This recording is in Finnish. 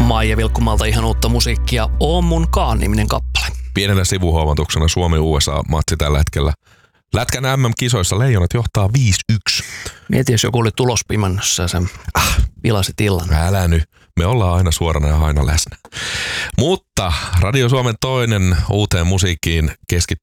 Maija Vilkkumalta ihan uutta musiikkia. On mun kaan-niminen kappale. Pienenä sivuhuomautuksena Suomi-USA-matsi tällä hetkellä. Lätkän MM-kisoissa Leijonat johtaa 5-1. Mieti, jos joku oli tulospimannossa ja sä pilasit illan. Älä nyt. Me ollaan aina suorana ja aina läsnä. Mutta Radio Suomen toinen uuteen musiikkiin keskittyy